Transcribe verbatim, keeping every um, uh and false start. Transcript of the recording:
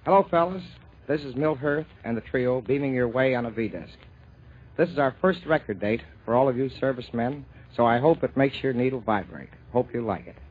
Hello, fellas. This is Milt Hirth and the trio beaming your way on a V-disc. This is our first record date for all of you servicemen, so I hope it makes your needle vibrate. Hope you like it.